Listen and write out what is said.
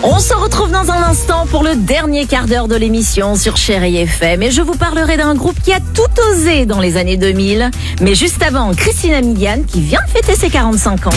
On se retrouve dans un instant pour le dernier quart d'heure de l'émission sur Chérie FM. Et je vous parlerai d'un groupe qui a tout osé dans les années 2000. Mais juste avant, Christina Milian qui vient de fêter ses 45 ans.